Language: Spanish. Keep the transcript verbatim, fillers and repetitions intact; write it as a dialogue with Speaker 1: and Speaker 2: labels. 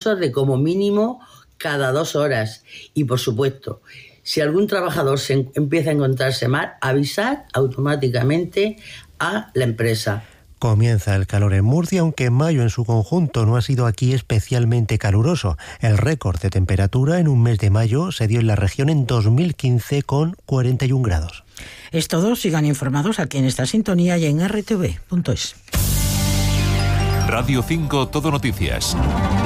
Speaker 1: descanso de como mínimo cada dos horas. Y, por supuesto, si algún trabajador se empieza a encontrarse mal, avisar automáticamente a la empresa.
Speaker 2: Comienza el calor en Murcia, aunque mayo en su conjunto no ha sido aquí especialmente caluroso. El récord de temperatura en un mes de mayo se dio en la región en dos mil quince con cuarenta y un grados.
Speaker 3: Es todo. Sigan informados aquí en esta sintonía y en erre te ve punto es.
Speaker 4: Radio cinco Todo Noticias.